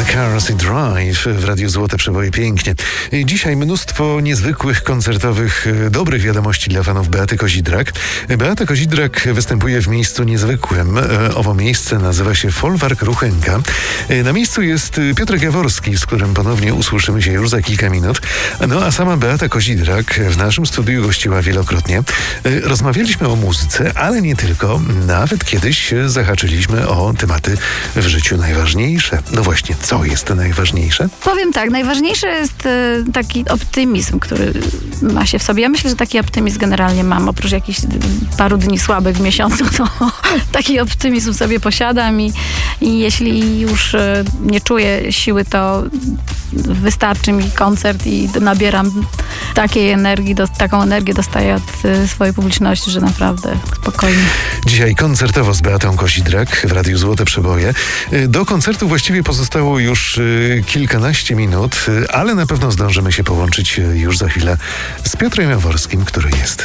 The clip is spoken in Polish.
Cars Drive w Radiu Złote Przeboje. Pięknie. Dzisiaj mnóstwo niezwykłych, koncertowych, dobrych wiadomości dla fanów Beaty Kozidrak. Beata Kozidrak występuje w miejscu niezwykłym. Owo miejsce nazywa się Folwark Ruchęka. Na miejscu jest Piotr Jaworski, z którym ponownie usłyszymy się już za kilka minut. No a sama Beata Kozidrak w naszym studiu gościła wielokrotnie. Rozmawialiśmy o muzyce, ale nie tylko. Nawet kiedyś zahaczyliśmy o tematy w życiu najważniejsze. No właśnie, co jest najważniejsze? Powiem tak, najważniejszy jest taki optymizm, który ma się w sobie. Ja myślę, że taki optymizm generalnie mam. Oprócz jakichś paru dni słabych w miesiącu, to taki optymizm w sobie posiadam i jeśli już nie czuję siły, to wystarczy mi koncert i nabieram takiej energii, taką energię dostaję od swojej publiczności, że naprawdę spokojnie. Dzisiaj koncertowo z Beatą Kozidrak w Radiu Złote Przeboje. Do koncertu właściwie pozostało już kilkanaście minut, ale na pewno zdążymy się połączyć już za chwilę z Piotrem Jaworskim, który jest